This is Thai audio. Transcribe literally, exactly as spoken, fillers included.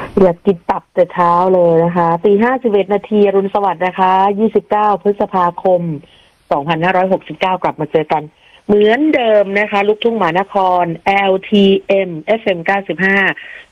อยากกินตับแต่เช้าเลยนะคะตีห้าสิบเอ็ดนาทีอรุณสวัสดิ์นะคะยี่สิบเก้าพฤษภาคมสองพันห้าร้อยหกสิบเก้ากลับมาเจอกันเหมือนเดิมนะคะลูกทุ่งหมานคร แอล ที เอ็ม เอฟ เอ็ม เก้าสิบห้า